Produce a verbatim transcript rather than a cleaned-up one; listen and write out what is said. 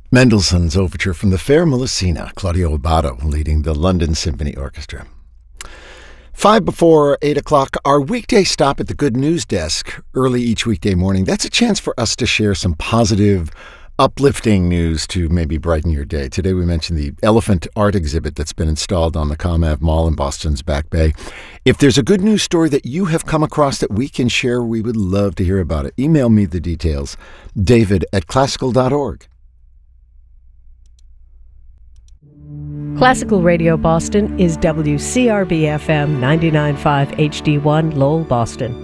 Mendelssohn's Overture from the Fair Melusina, Claudio Abbado leading the London Symphony Orchestra. Five before eight o'clock, our weekday stop at the Good News Desk early each weekday morning. That's a chance for us to share some positive, uplifting news to maybe brighten your day. Today we mentioned the elephant art exhibit that's been installed on the ComAv Mall in Boston's Back Bay. If there's a good news story that you have come across that we can share, we would love to hear about it. Email me the details, david at classical dot org. Classical Radio Boston is W C R B F M ninety-nine point five H D one Lowell, Boston.